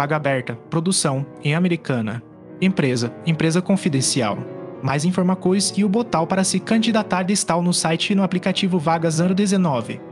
vaga aberta, produção, em Americana. Empresa, empresa confidencial. Mais informações e o botão para se candidatar está no site e no aplicativo Vagas 019.